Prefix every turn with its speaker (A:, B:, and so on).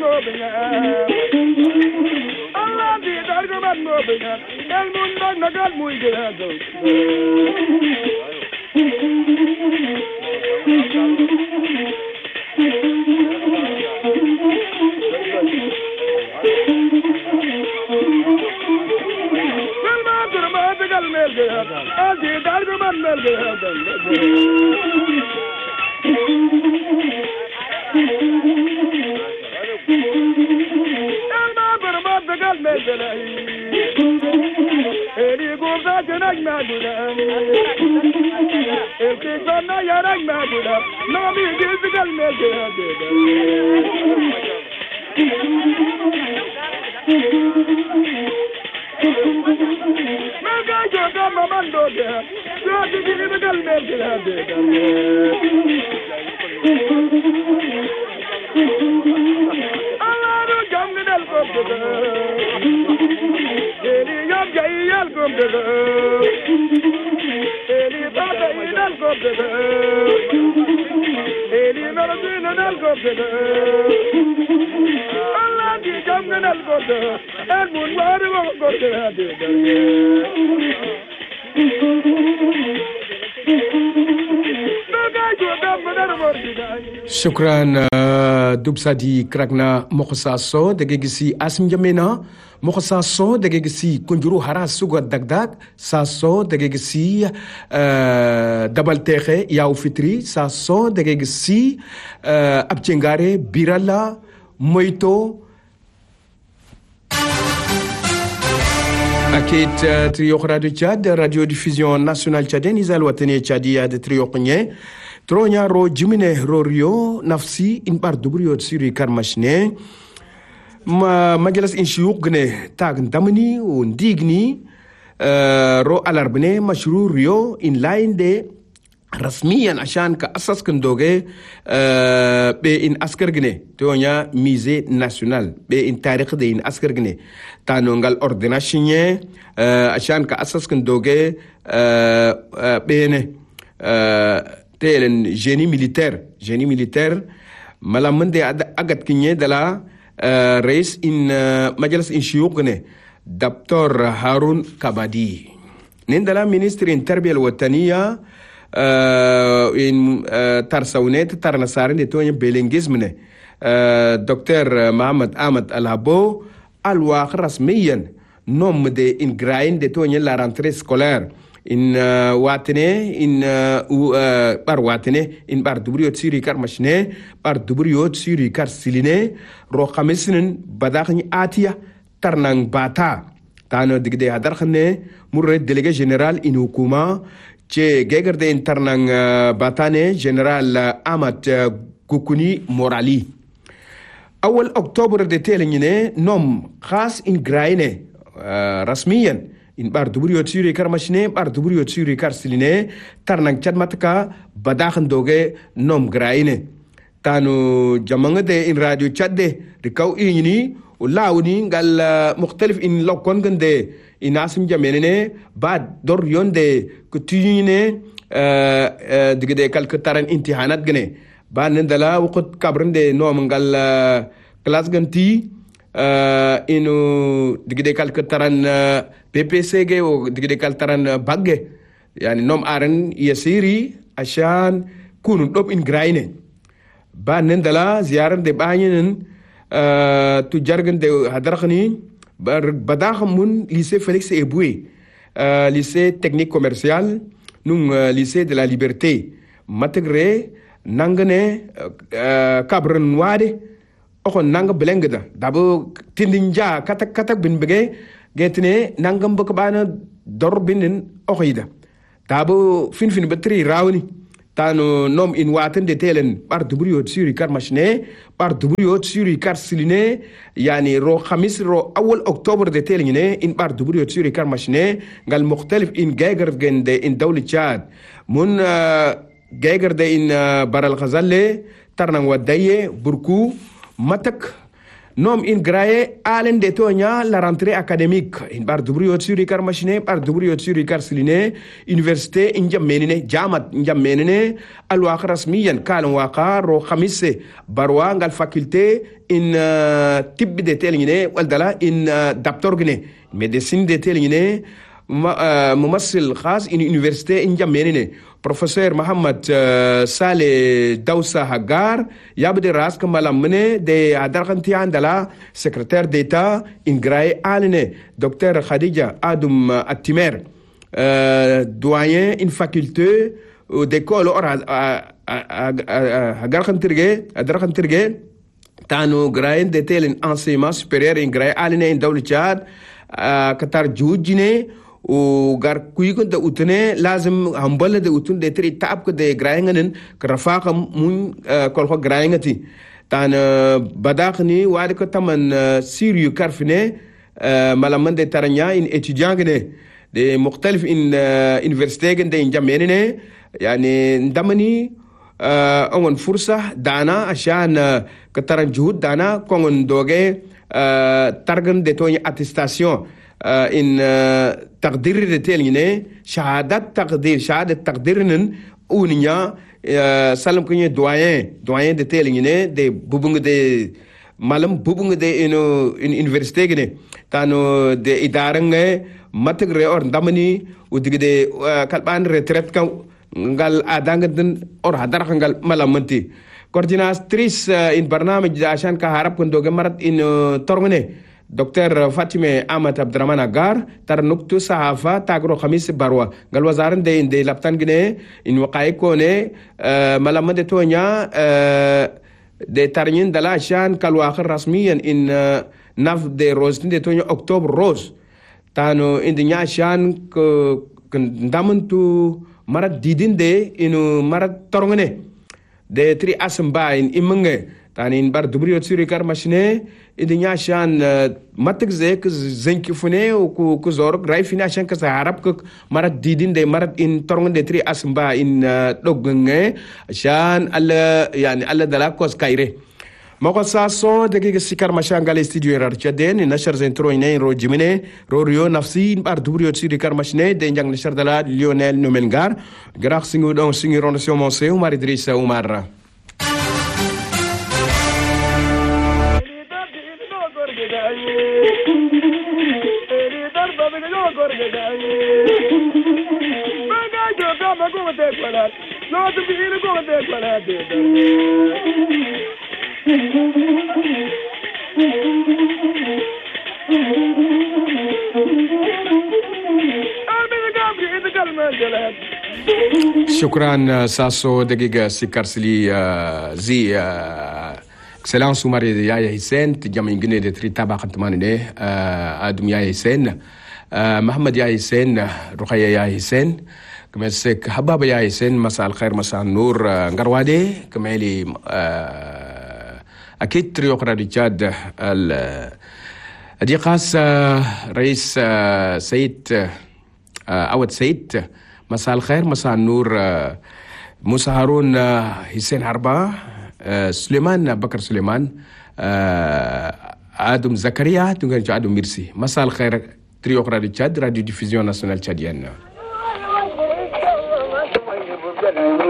A: nobenga Allah di dargo man nobenga el mundo nagal muy grado Adi dargo man melga Alma barba dagal melga Eri goza janag madula Eki sonna yarag madula Nabi dagal melga Melga joga mamando de Jodi dili dagal melga Alaro jamnal ko de Eri yam jayal ko de Eri bata idal ko de Eri naradina dal ko de Allah di jamnal ko de El mun waru ko de
B: Shukran dubsadi krakna mokosaso degegisi asim jamena mokosaso degegisi kunjuru hara suga dagdag saso degegisi dabal texe yaw fitri saso degegisi abjengare birala moito Akit trio radio Tchad, radio diffusion nationale tchadienne, Isal Watene Tchadia de trio Pogné, Tronya ro Jimine Rorio, Nafsi, in bar dubrio siri karmashne, Majalas in Shiugne, Tag Damani, un Digni, ro alarbne, Mashru Rio, in line de rasmiyan ashan ka asas kandoge be in askargne tonya musée national be in tarikh de in askargne tanongal ordination ashan ka asas kandoge bene telen génie militaire malamande agat kinye dala rais in majalis in shuyugne Dr. Harun Kabadi nindala ministre in tarbiya al-wataniya in tarsaunet tarnasarin de tonya belengismne Dr. Mohamed Ahmed Al-Habo al-waq rasmiyan nom de in grain de tonya la rentrée scolaire in watene in bar watene in bar dubriot siri kar machne bar dubriot siri kar siline ro khamisnin badakhni atia tarnang bata tano digde hadar khne murre délégué général in hukuma che geger de internang batane general Amat Kukuni Morali awal oktober de telengine nom khas in graine rasmiyan in bar dubriot siri kar machne bar dubriot siri kar siline tarnang chadmatka badakhan doge nom graine tanu jamanga de in radio chadde rikaw ini ulawni gal mukhtalif in lokon gande inasim jamenene bad dor yonde kutine digde kalkataran imtihanat gene ba nendala waqt kabrande no mangal class ganti inu digde kalkataran PPCG o digde kaltaran bagge yani nom aran yasiri ashan kunun dop in graine ba nendala ziyaran de banyen tu jargan de hadrakhni badakhamun lycée Félix Eboué lycée technique commercial nung lycée de la liberté mategre nangane kabran wade okon nanga belengda dabo tindinja katak bin bege getne nangam bakbana dorbinin okhida dabo fin batri rawni tano nom in waten de telen par dubriot suri kar machne par dubriot suri kar siline yani ro khamis ro awal oktober de telene in par dubriot suri kar machne gal mukhtalif in geiger gende in dawli Chad mun geiger de in baral ghazalle tarnang wadaye burku matak nom in graye alen de tonya la rentrée académique in bar dubrio tsuri kar machine bar dubrio tsuri kar siline université in jammenine jamat jammenine al waq rasmiyan kan waqa ro khamise barwa ngal faculté in tib de telingine waldala in doctor gne médecine de telingine ممثل خاص in université in jammenine professeur Mohamed Saleh Dawsa Hagar yabde ras kamala mene de adarkanti andala secrétaire d'état in graye aline docteur Khadija Adoum Atimer doyen in faculté d'école or adarkantirge tanu graye de tel enseignement supérieur in graye aline in dawle Tchad Qatar jujine وغار كويكون دا اوتني لازم همبل دا اوتن دا تري تاب كده غراينغن كرفاق مون كولخو غراينغتي تان بداخني وادي كتمن سيريو كارفني ملامن دا ترنيا ان اتجانغني دي مختلف ان انفرستيغن دا انجاميني يعني ندمني اون فرصة دانا عشان كترن جهود دانا كون دوغي ترغن دا توني اتستاسيون in تقدير رتيلينه شهادة تقديرن أونيا سلام كنيه دوائن رتيلينه ده بوبونغ ده malam bubung de ino in université gene tano de idaranga matagre or ndamani udigde kalban retraite kan ngal adanga den or hadar ngal malamanti coordinatrice in barnamij ashan ka harap kun doge marat in tormene دكتور فاطمة أحمد عبد الرحمن أغار تر نكتو صحافة تاغرو خميس باروا قال وزارن دي لابتان جنيه إن وقاي كونه ملامد تونيا دي تارنين دلا عشان كالو آخر رسميا إن ناف دي روز دي تونيا أكتوبر روز تانو إن دي عشان كندامن تو مرات ديدين دي إنو مرات ترونغني دي تري أسمبا إن إمنغي تاني إن بار دبريو تسيري كار ماشيني إذن عشان ماتك زيك زنكي فني وكزورك راي فينا عشان كسهرب كك مرات ديدين دي مرات إن ترون دي تري أسمبا إن لوغنغي عشان الله يعني الله دلاكوس كايري موقع ساسو دقيقة سيكار مشان قال استديو رارشادين نشر زنترو إنين رو جميني رو ريو نفسي بار دبريو تسيري كار ماشيني دين جانج نشر دلا ليونيل نومنغار غراق سينغو دون سينغي رونسيو مونسي ومار إدريس ومار شكرا ساسو دقيقة سيكارسلي زي Excellence Oumari Yaya Hissène tijama ingine de tri tabaka tmanine adum Yaya Hissène Mohamed Yaya Hissène Ruqayya Yaya Hissène كمسك حباب Yaya Hissène مساء الخير مساء النور نغروادي كمالي أكيد تريوق رادي تشاد الديقاس رئيس سيد أود سيد مساء الخير مساء النور موسى هارون حسين حربا سليمان بكر سليمان آدم زكريا تنجا آدم ميرسي مساء الخير تريوق راديو تشاد راديو ديفيزيون ناسيونال تشاديان